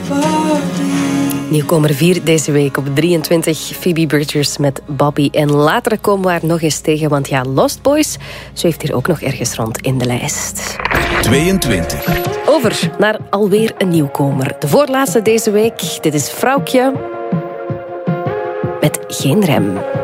Nieuwkomer 4 deze week op 23. Phoebe Bridgers met Bobby. En later komen we haar nog eens tegen, want ja, Lost Boys zweeft hier ook nog ergens rond in de lijst. 22. Over naar alweer een nieuwkomer. De voorlaatste deze week. Dit is Vrouwtje met Geen Rem.